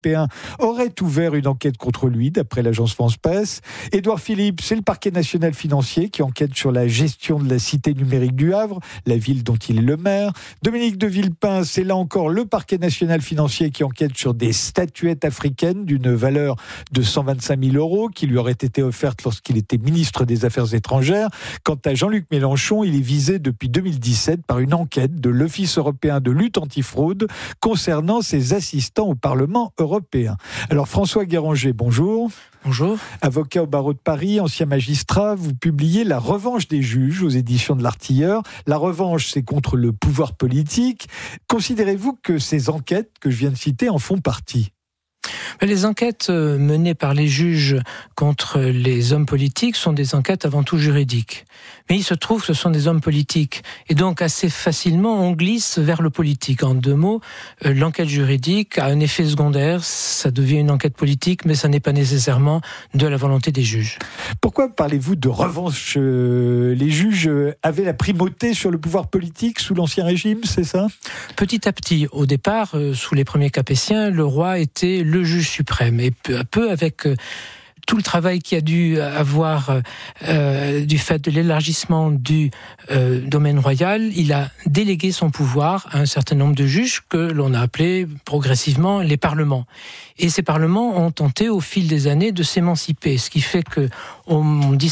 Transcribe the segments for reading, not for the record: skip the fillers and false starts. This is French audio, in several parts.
européen aurait ouvert une enquête contre lui, d'après l'agence France-Presse. Édouard Philippe, c'est le parquet national financier qui enquête sur la gestion de la cité numérique du Havre, la ville dont il est le maire. Dominique de Villepin, c'est là encore le parquet national financier qui enquête sur des statuettes africaines d'une valeur de 125 000 € qui lui auraient été offertes lorsqu'il était ministre des Affaires étrangères. Quant à Jean-Luc Mélenchon, il est visé depuis 2017 par une enquête de l'Office européen de lutte antifraude concernant ses assistants au Parlement européen. Alors François Guéranger, bonjour. Bonjour. Avocat au barreau de Paris, ancien magistrat, vous publiez La revanche des juges aux éditions de l'Artilleur. La revanche, c'est contre le pouvoir politique. Considérez-vous que ces enquêtes que je viens de citer en font partie ? Les enquêtes menées par les juges contre les hommes politiques sont des enquêtes avant tout juridiques. Mais il se trouve que ce sont des hommes politiques. Et donc assez facilement, on glisse vers le politique. En deux mots, l'enquête juridique a un effet secondaire. Ça devient une enquête politique, mais ça n'est pas nécessairement de la volonté des juges. Pourquoi parlez-vous de revanche ? Les juges avaient la primauté sur le pouvoir politique sous l'Ancien Régime, c'est ça ? Petit à petit, au départ, sous les premiers Capétiens, le roi était le juge suprême. Et peu à peu, avec tout le travail qu'il y a dû avoir du fait de l'élargissement du domaine royal, il a délégué son pouvoir à un certain nombre de juges que l'on a appelés progressivement les parlements. Et ces parlements ont tenté au fil des années de s'émanciper, ce qui fait que en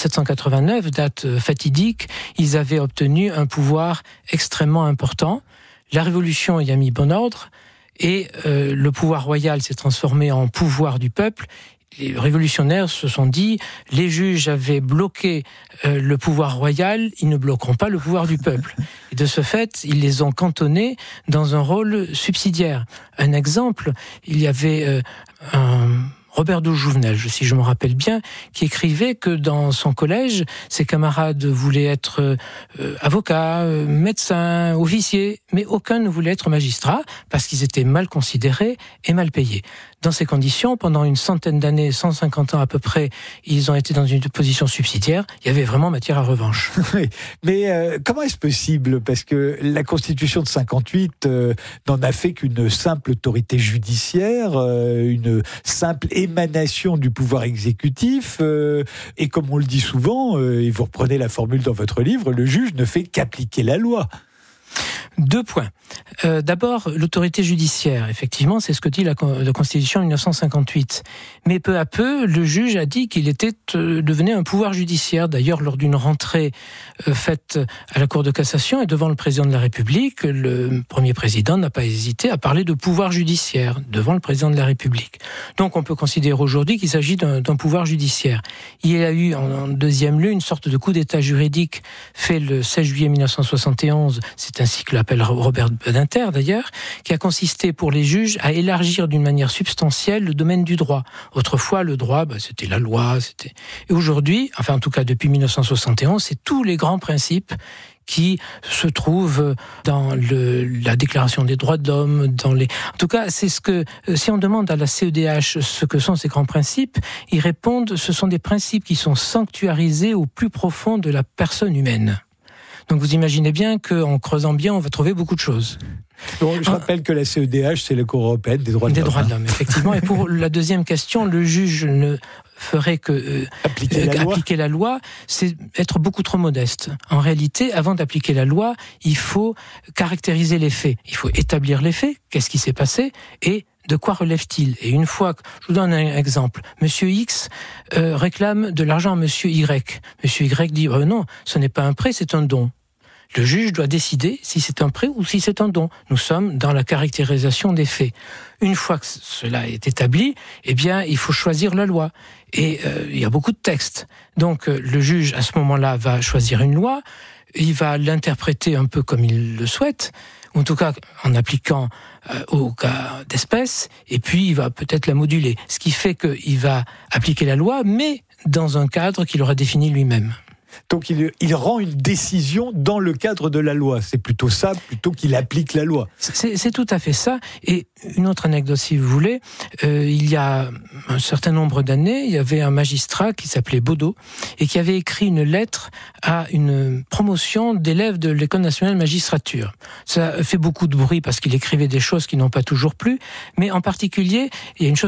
1789, date fatidique, ils avaient obtenu un pouvoir extrêmement important. La Révolution y a mis bon ordre. Et le pouvoir royal s'est transformé en pouvoir du peuple. Les révolutionnaires se sont dit, les juges avaient bloqué le pouvoir royal, ils ne bloqueront pas le pouvoir du peuple. Et de ce fait, ils les ont cantonnés dans un rôle subsidiaire. Un exemple, il y avait Robert de Jouvenel, si je me rappelle bien, qui écrivait que dans son collège, ses camarades voulaient être avocats, médecins, officiers, mais aucun ne voulait être magistrat parce qu'ils étaient mal considérés et mal payés. Dans ces conditions, pendant une centaine d'années, 150 ans à peu près, ils ont été dans une position subsidiaire. Il y avait vraiment matière à revanche. Mais comment est-ce possible ? Parce que la Constitution de 58 n'en a fait qu'une simple autorité judiciaire, une simple émanation du pouvoir exécutif. Et comme on le dit souvent, et vous reprenez la formule dans votre livre, le juge ne fait qu'appliquer la loi. 2 points. D'abord, l'autorité judiciaire. Effectivement, c'est ce que dit la Constitution de 1958. Mais peu à peu, le juge a dit qu'il devenait un pouvoir judiciaire. D'ailleurs, lors d'une rentrée faite à la Cour de cassation et devant le président de la République, le premier président n'a pas hésité à parler de pouvoir judiciaire devant le président de la République. Donc, on peut considérer aujourd'hui qu'il s'agit d'un pouvoir judiciaire. Il y a eu, en deuxième lieu, une sorte de coup d'état juridique fait le 16 juillet 1971. C'est ainsi que l'appelle Robert Badinter d'ailleurs, qui a consisté pour les juges à élargir d'une manière substantielle le domaine du droit. Autrefois, le droit, c'était la loi, Et aujourd'hui, enfin en tout cas depuis 1971, c'est tous les grands principes qui se trouvent dans la Déclaration des droits de l'homme, En tout cas, c'est ce que, si on demande à la CEDH ce que sont ces grands principes, ils répondent, ce sont des principes qui sont sanctuarisés au plus profond de la personne humaine. Donc vous imaginez bien qu'en creusant bien, on va trouver beaucoup de choses. Donc, je rappelle que la CEDH, c'est la Cour européenne des droits de l'homme. Des droits de l'homme, effectivement. Et pour la deuxième question, le juge ne ferait que appliquer la loi, c'est être beaucoup trop modeste. En réalité, avant d'appliquer la loi, il faut caractériser les faits. Il faut établir les faits, qu'est-ce qui s'est passé, et de quoi relève-t-il ? Et une fois que... Je vous donne un exemple. Monsieur X réclame de l'argent à Monsieur Y. Monsieur Y dit non, ce n'est pas un prêt, c'est un don. Le juge doit décider si c'est un prêt ou si c'est un don. Nous sommes dans la caractérisation des faits. Une fois que cela est établi, eh bien, il faut choisir la loi. Et il y a beaucoup de textes. Donc, le juge, à ce moment-là, va choisir une loi. Il va l'interpréter un peu comme il le souhaite, ou en tout cas en appliquant au cas d'espèce, et puis il va peut-être la moduler. Ce qui fait qu'il va appliquer la loi, mais dans un cadre qu'il aura défini lui-même. Donc il rend une décision dans le cadre de la loi. C'est plutôt ça, plutôt qu'il applique la loi. C'est tout à fait ça. Et une autre anecdote, si vous voulez, il y a un certain nombre d'années, il y avait un magistrat qui s'appelait Baudot et qui avait écrit une lettre à une promotion d'élèves de l'École nationale de magistrature. Ça fait beaucoup de bruit parce qu'il écrivait des choses qui n'ont pas toujours plu, mais en particulier, il y a une chose